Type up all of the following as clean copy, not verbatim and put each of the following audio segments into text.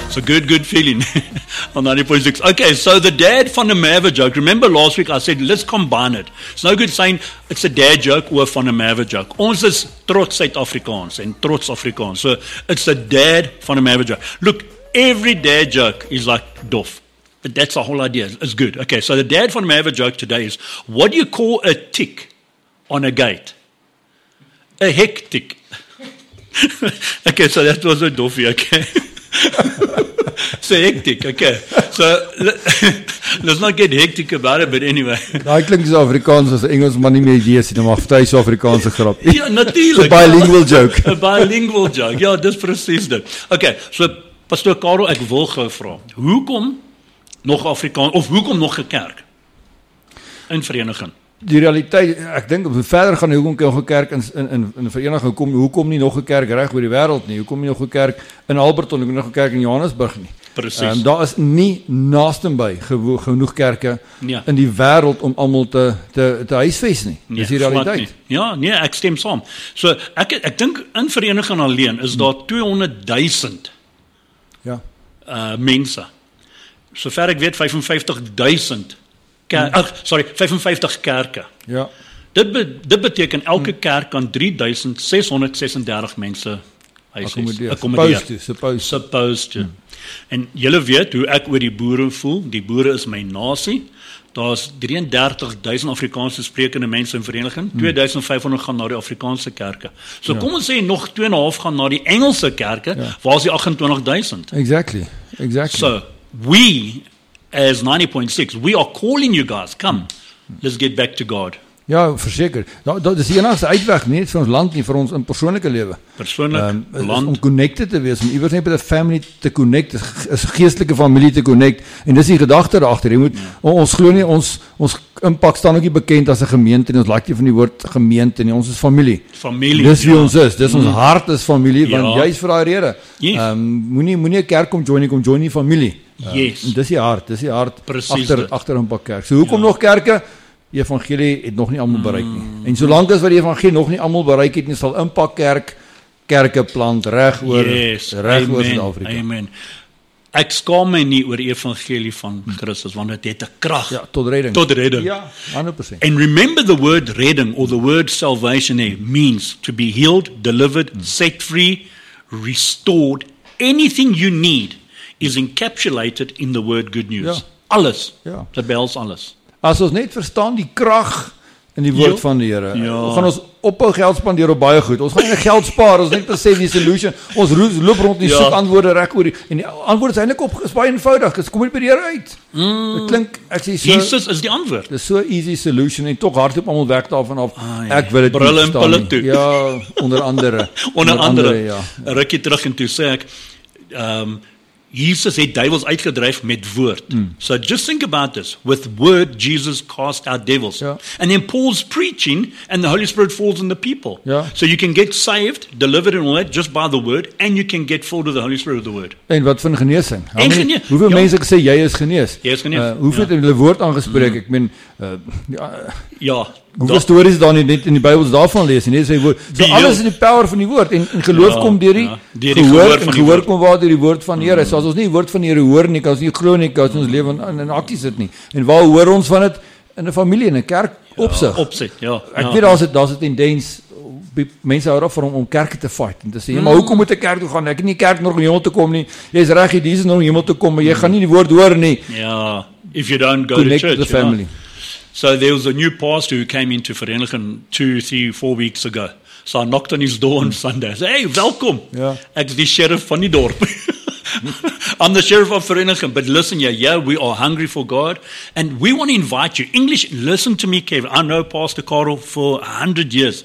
So good feeling on 90.6. Okay, so the dad van der Merwe joke. Remember last week I said, let's combine it. It's no good saying it's a dad joke or a van der Merwe joke. Ons is trots Suid-Afrikaans en trots Afrikaans. So it's a dad van der Merwe joke. Look, every dad joke is like dof. But that's the whole idea. It's good. Okay, so the dad van der Merwe joke today is, what do you call a tick on a gate? A hectic. Okay, so that was a doffie, okay. So hectic, okay. So let's not get hectic about it, but anyway. Daai klink so Afrikaans as Engelsman nie meer idee sien, maar vertel so Afrikaanse grap. Ja, natuurlijk. So bilingual joke. A bilingual joke, ja, dis presies dit. Okay, so Pastoor Karel, ek wil gou vra, hoekom nog Afrikaans, of hoekom nog 'n kerk in vereniging? Die realiteit, ek dink, om verder gaan, hoekom nog 'n kerk in vereniging, hoekom nie nog 'n kerk reg oor die wêreld nie, hoekom nie nog 'n kerk in Alberton, hoekom nog 'n kerk in Johannesburg nie. Presies. Daar is nie naastenby genoeg kerke in die wêreld om almal te huisves nie. Dis die realiteit. Ja, nee, ek stem saam. So ek dink in vereniging alleen is daar 200,000 mense. Sover ek weet 55,000 55 kerke. Ja. Dit beteken elke kerk kan 3,636 mense accommodate. Supposed to. En julle weet hoe ek oor die boere voel. Die boere is my nasie. Daar's 33,000 Afrikaanse sprekende mense in vereniging. 2,500 gaan na die Afrikaanse kerke. So kom ons sê nog 2,5 gaan na die Engelse kerke, waar is die 28,000? Exactly. So we as 90.6, we are calling you guys, come, let's get back to God. Ja, verseker. Dat is die enigste uitweg, nie vir ons land nie, vir ons in persoonlike lewe. Persoonlik, land. Om connected te wees, om iewers net met 'n family te connect, 'n geestelike familie te connect, en dis die gedagte daagter. Jy moet, ons glo nie, ons impak staan ook nie bekend as 'n gemeente nie, ons like nie van die woord gemeente nie, ons is familie. Dis wie ons is, dis ons hart is familie, want juist vir daai rede. Moenie 'n kerk kom join die familie. Dis die hart agter 'n pak kerk. So hoekom nog kerke? Die evangelie het nog nie almal bereik nie. En solank as wat die evangelie nog nie almal bereik het nie, sal Impak kerke plant reg oor Suid-Afrika. Amen. Ek skaam my nie oor die evangelie van Christus, want dit het 'n krag. Ja, tot redding. Ja, 100%. And remember the word redding or the word salvation means to be healed, delivered, set free, restored. Anything you need is encapsulated in the word good news. Ja. Alles. Ja. Dit behels alles. As ons net verstaan die krag in die woord van die Here, gaan ons ophou geld spandeer op baie goed. Ons gaan nie geld spaar, ons net besef die solution. Ons loop rond en soek antwoorde reg oor en die antwoord is eintlik is baie eenvoudig. Dit kom net by die Here uit. Dit klink, ek sê so, Jesus is die antwoord. Dis so easy solution en tog hardloop almal weg daarvan af. Ek wil dit brille en pille toe. Ja, onder andere. onder andere. 'n Rukkie terug en toe sê ek Jesus het duiwels uitgedryf met woord. So just think about this. With word, Jesus cast out devils. And then Paul's preaching and the Holy Spirit falls on the people. So you can get saved, delivered and all that just by the word, and you can get filled with the Holy Spirit of the word. En wat van genesing? Hoeveel mense sê jy is genees? Jy is genees. Hoeveel het hulle woord aangespreek? Ek meen ja. Hoeveel stories daar net in die Bybels daarvan lees en net sê woord. So alles is die power van die woord en geloof kom deur die gehoor kom waar deur die woord van die Here. So as ons nie die woord van die Here hoor nie, kan ons nie glo nie, kan ons lewe in aksie sit nie. En waar hoor ons van dit? In 'n familie, in 'n kerk opsig. Ek weet daar's 'n tendens, mense hou daarvan om kerke te fight en te sê, maar hoekom moet 'n kerk toe gaan? Ek het nie kerk nog om hemel te kom nie. Jy's reg, Jesus nog om hemel te kom, maar jy gaan nie die woord hoor nie. Ja, if you don't go to church. The family. So there was a new pastor who came into Vereniging 2, 3, 4 weeks ago. So I knocked on his door on Sunday. I said, hey, welkom. Ek is die sheriff van die dorp. I'm the sheriff of Vereniging. But listen, we are hungry for God. And we want to invite you. English, listen to me, Kevin. I know Pastor Karel for 100 years.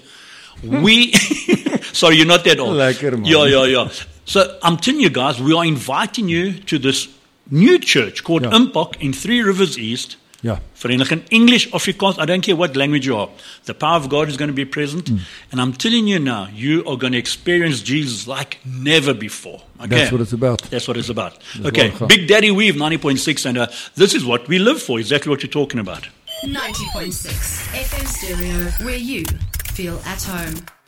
Sorry, you're not that old. Lekker, man. Yeah. So I'm telling you guys, we are inviting you to this new church called Impak in 3 Rivers East. Vereniging, English, Afrikaans, I don't care what language you are. The power of God is going to be present. And I'm telling you now, you are going to experience Jesus like never before. Okay? That's what it's about. That's what it's about. Okay, Big Daddy Weave, 90.6, and this is what we live for, exactly what you're talking about. 90.6 FM Stereo, where you feel at home.